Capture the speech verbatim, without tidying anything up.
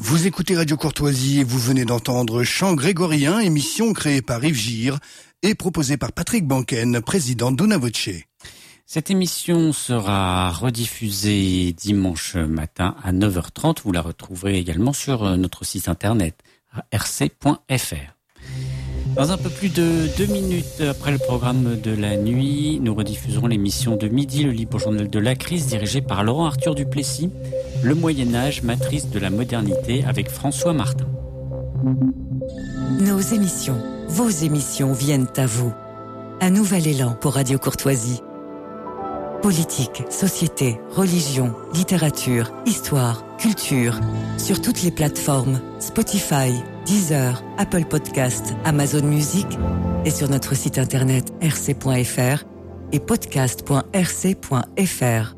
Vous écoutez Radio Courtoisie et vous venez d'entendre Chant grégorien, émission créée par Yves Gire et proposée par Patrick Banken, président d'Ona Voce. Cette émission sera rediffusée dimanche matin à neuf heures trente. Vous la retrouverez également sur notre site internet r c point f r. Dans un peu plus de deux minutes après le programme de la nuit, nous rediffuserons l'émission de midi, le libre journal de la crise, dirigé par Laurent Arthur Duplessis, Le Moyen-Âge, matrice de la modernité, avec François Martin. Nos émissions, vos émissions viennent à vous. Un nouvel élan pour Radio Courtoisie. Politique, société, religion, littérature, histoire, culture. Sur toutes les plateformes, Spotify, Deezer, Apple Podcast, Amazon Music et sur notre site internet r c point f r et podcast point r c point f r.